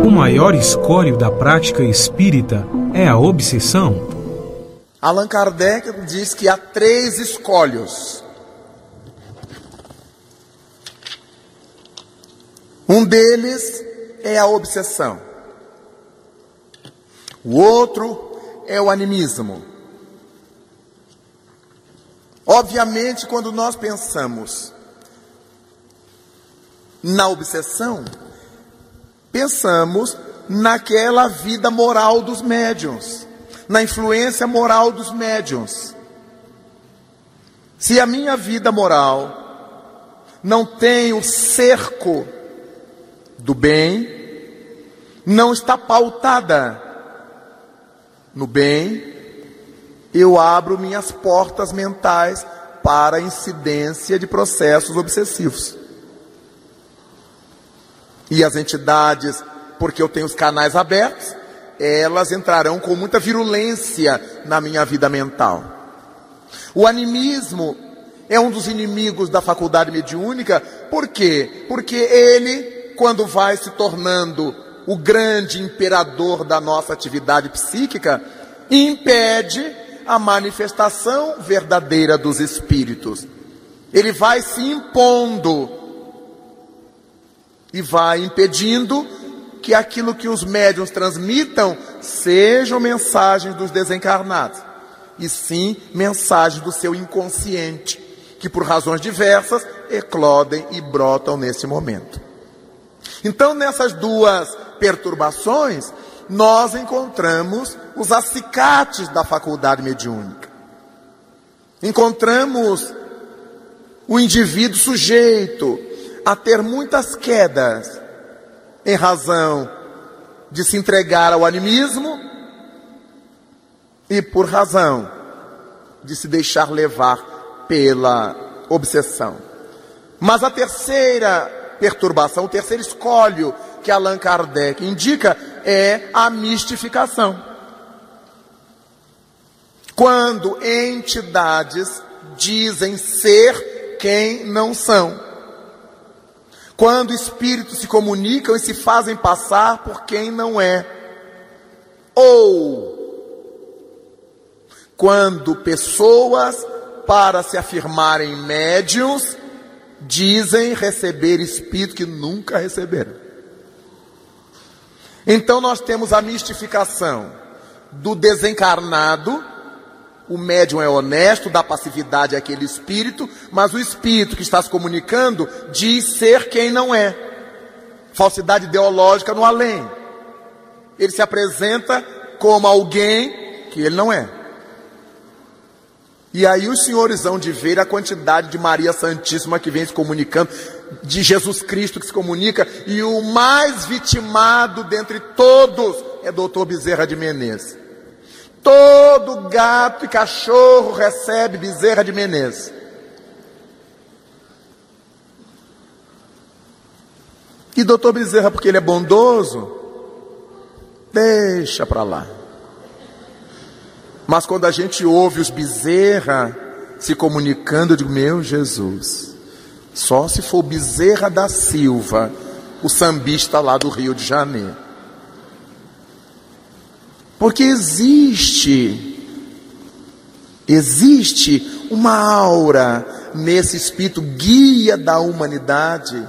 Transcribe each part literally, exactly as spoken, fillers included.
O maior escólio da prática espírita é a obsessão. Allan Kardec diz que há três escólios. Um deles é a obsessão. O outro é o animismo. Obviamente, quando nós pensamos na obsessão, pensamos naquela vida moral dos médiuns, na influência moral dos médiuns. Se a minha vida moral não tem o cerco do bem, não está pautada no bem, eu abro minhas portas mentais para a incidência de processos obsessivos. E as entidades, porque eu tenho os canais abertos, elas entrarão com muita virulência na minha vida mental. O animismo é um dos inimigos da faculdade mediúnica. Por quê? Porque ele, quando vai se tornando o grande imperador da nossa atividade psíquica, impede a manifestação verdadeira dos espíritos. Ele vai se impondo e vai impedindo que aquilo que os médiuns transmitam sejam mensagens dos desencarnados, e sim mensagens do seu inconsciente, que por razões diversas eclodem e brotam nesse momento. Então, nessas duas perturbações, nós encontramos os acicates da faculdade mediúnica. Encontramos o indivíduo sujeito a ter muitas quedas em razão de se entregar ao animismo e por razão de se deixar levar pela obsessão. Mas a terceira perturbação, o terceiro escólio que Allan Kardec indica é a mistificação. Quando entidades dizem ser quem não são. Quando espíritos se comunicam e se fazem passar por quem não é. Ou quando pessoas, para se afirmarem médiuns, dizem receber espírito que nunca receberam. Então nós temos a mistificação do desencarnado. O médium é honesto, dá passividade àquele espírito, mas o espírito que está se comunicando diz ser quem não é. Falsidade ideológica no além. Ele se apresenta como alguém que ele não é. E aí os senhores hão de ver a quantidade de Maria Santíssima que vem se comunicando, de Jesus Cristo que se comunica, e o mais vitimado dentre todos é doutor Bezerra de Menezes. Todo gato e cachorro recebe Bezerra de Menezes. E doutor Bezerra, porque ele é bondoso, deixa para lá. Mas quando a gente ouve os Bezerra se comunicando, eu digo, meu Jesus, só se for Bezerra da Silva, o sambista lá do Rio de Janeiro. Porque existe, existe uma aura nesse espírito guia da humanidade,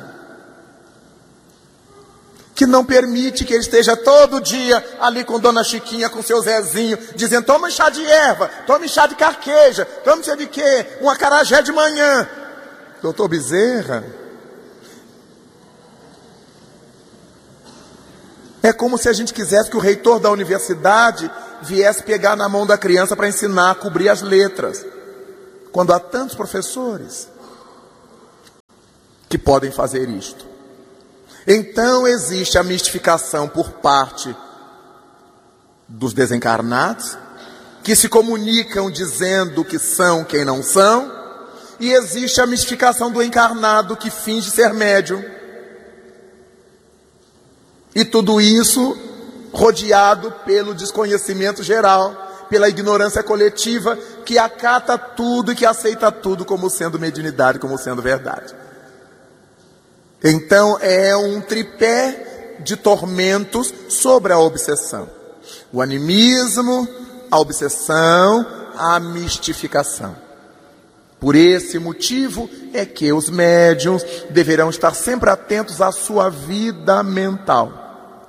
que não permite que ele esteja todo dia ali com Dona Chiquinha, com seu Zezinho, dizendo, toma um chá de erva, toma um chá de carqueja, toma um chá de quê? Um acarajé de manhã. Doutor Bezerra, é como se a gente quisesse que o reitor da universidade viesse pegar na mão da criança para ensinar a cobrir as letras, quando há tantos professores que podem fazer isto. Então existe a mistificação por parte dos desencarnados, que se comunicam dizendo que são quem não são, e existe a mistificação do encarnado que finge ser médium. E tudo isso rodeado pelo desconhecimento geral, pela ignorância coletiva, que acata tudo e que aceita tudo como sendo mediunidade, como sendo verdade. Então é um tripé de tormentos sobre a obsessão. O animismo, a obsessão, a mistificação. Por esse motivo é que os médiuns deverão estar sempre atentos à sua vida mental.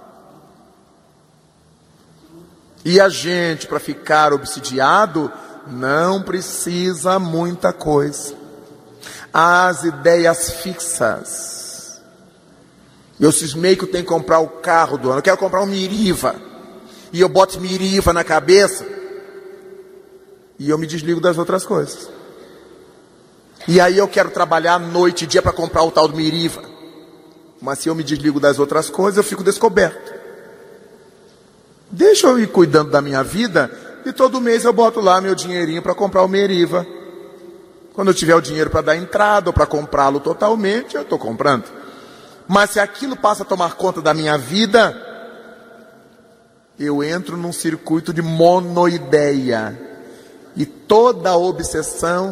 E a gente, para ficar obsidiado, não precisa muita coisa. As ideias fixas. Eu cismei que eu tenho que comprar o carro do ano. Eu quero comprar um Miriva. E eu boto Miriva na cabeça. E eu me desligo das outras coisas. E aí eu quero trabalhar noite e dia para comprar o tal do Miriva. Mas se eu me desligo das outras coisas, eu fico descoberto. Deixa eu ir cuidando da minha vida e todo mês eu boto lá meu dinheirinho para comprar o Miriva. Quando eu tiver o dinheiro para dar entrada ou para comprá-lo totalmente, eu estou comprando. Mas se aquilo passa a tomar conta da minha vida, eu entro num circuito de monoideia. E toda obsessão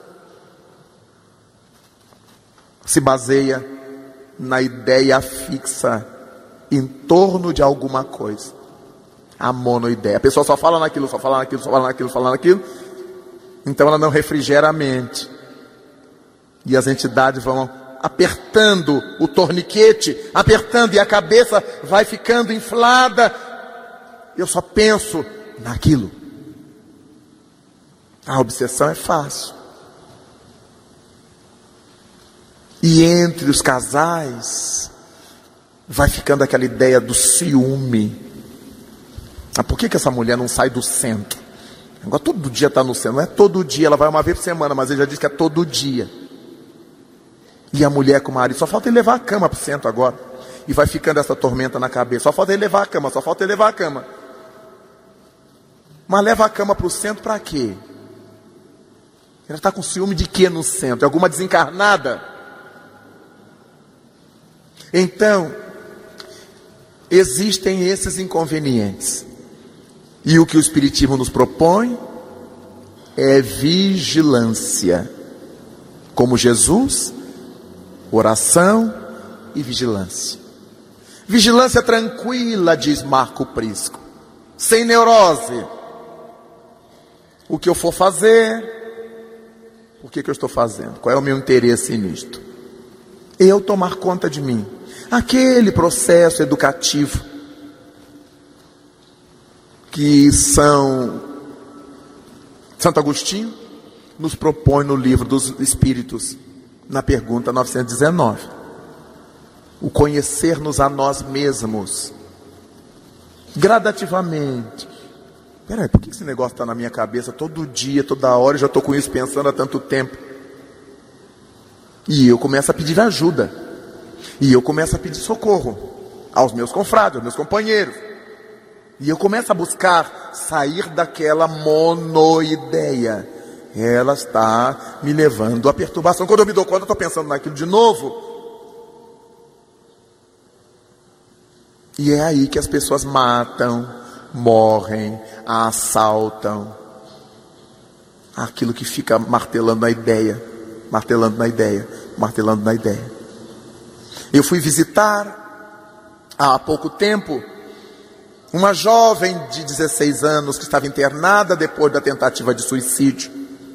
se baseia na ideia fixa em torno de alguma coisa. A monoideia. A pessoa só fala naquilo, só fala naquilo, só fala naquilo, só fala naquilo. Então ela não refrigera a mente. E as entidades vão apertando o torniquete, apertando, e a cabeça vai ficando inflada. Eu só penso naquilo. A obsessão é fácil. E entre os casais vai ficando aquela ideia do ciúme. Ah, por que que essa mulher não sai do centro? Agora todo dia está no centro. Não é todo dia, ela vai uma vez por semana, mas ele já disse que é todo dia. E a mulher com o marido, só falta ele levar a cama para o centro agora. E vai ficando essa tormenta na cabeça. Só falta ele levar a cama, só falta ele levar a cama. Mas leva a cama para o centro para quê? Ela está com ciúme de quê no centro? De alguma desencarnada? Então, existem esses inconvenientes. E o que o Espiritismo nos propõe é vigilância. Como Jesus, oração e vigilância. Vigilância tranquila, diz Marco Prisco. Sem neurose. O que eu for fazer, por que que eu estou fazendo? Qual é o meu interesse nisto? Eu tomar conta de mim. Aquele processo educativo que São Santo Agostinho nos propõe no Livro dos Espíritos, na pergunta novecentos e dezenove. O conhecer-nos a nós mesmos, gradativamente. Peraí, por que esse negócio está na minha cabeça todo dia, toda hora? Eu já estou com isso pensando há tanto tempo. E eu começo a pedir ajuda. E eu começo a pedir socorro aos meus confrades, aos meus companheiros. E eu começo a buscar sair daquela monoideia. Ela está me levando à perturbação. Quando eu me dou conta, eu estou pensando naquilo de novo. E é aí que as pessoas matam, morrem, assaltam. Aquilo que fica martelando na ideia, martelando na ideia, martelando na ideia. Eu fui visitar, há pouco tempo, uma jovem de dezesseis anos que estava internada depois da tentativa de suicídio.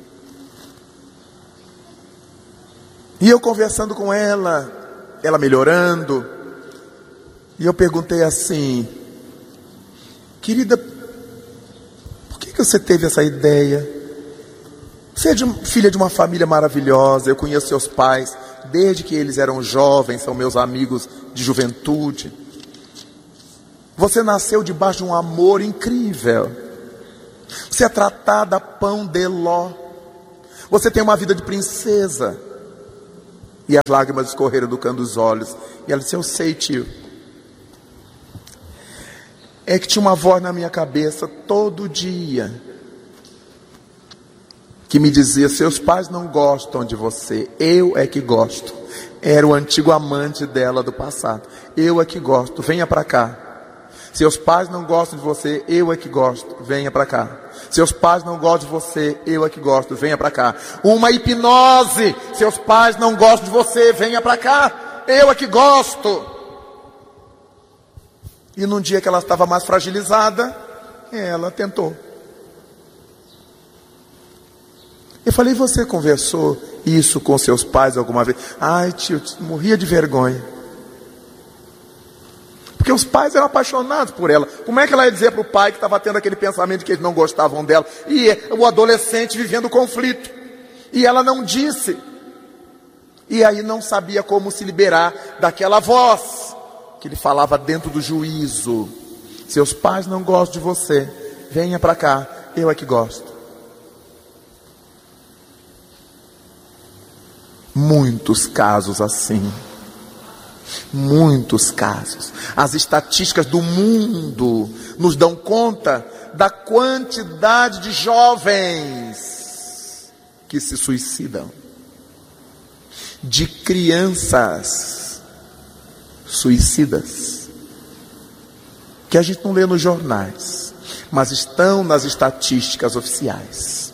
E eu conversando com ela, ela melhorando, e eu perguntei assim: querida, por que que você teve essa ideia? Você é de, filha de uma família maravilhosa, eu conheço seus pais, desde que eles eram jovens, são meus amigos de juventude. Você nasceu debaixo de um amor incrível. Você é tratada pão de ló. Você tem uma vida de princesa. E as lágrimas escorreram do canto dos olhos. E ela disse: eu sei, tio. É que tinha uma voz na minha cabeça todo dia que me dizia: seus pais não gostam de você, eu é que gosto. Era o antigo amante dela do passado. Eu é que gosto, venha para cá. Seus pais não gostam de você, eu é que gosto, venha para cá. Seus pais não gostam de você, eu é que gosto, venha para cá. Uma hipnose: seus pais não gostam de você, venha para cá, eu é que gosto. E num dia que ela estava mais fragilizada, ela tentou. Eu falei, você conversou isso com seus pais alguma vez? Ai, tio, morria de vergonha. Porque os pais eram apaixonados por ela. Como é que ela ia dizer para o pai que estava tendo aquele pensamento de que eles não gostavam dela? E o adolescente vivendo conflito. E ela não disse. E aí não sabia como se liberar daquela voz que lhe falava dentro do juízo. Seus pais não gostam de você. Venha para cá, eu é que gosto. Muitos casos assim. Muitos casos. As estatísticas do mundo nos dão conta da quantidade de jovens que se suicidam, de crianças suicidas, que a gente não lê nos jornais, mas estão nas estatísticas oficiais.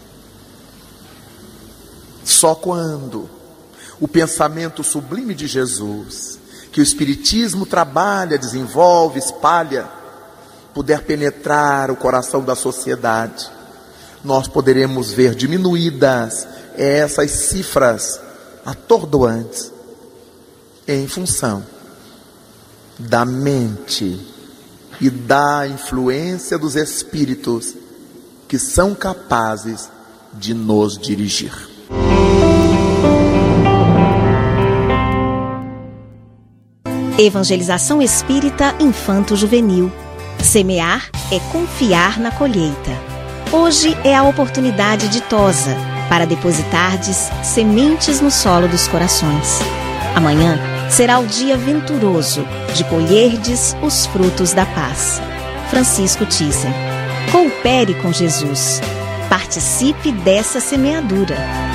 Só quando o pensamento sublime de Jesus, que o Espiritismo trabalha, desenvolve, espalha, puder penetrar o coração da sociedade, nós poderemos ver diminuídas essas cifras atordoantes em função da mente e da influência dos espíritos que são capazes de nos dirigir. Evangelização Espírita Infanto-Juvenil. Semear é confiar na colheita. Hoje é a oportunidade ditosa para depositardes sementes no solo dos corações. Amanhã será o dia venturoso de colherdes os frutos da paz. Francisco Thyssen. Coopere com Jesus. Participe dessa semeadura.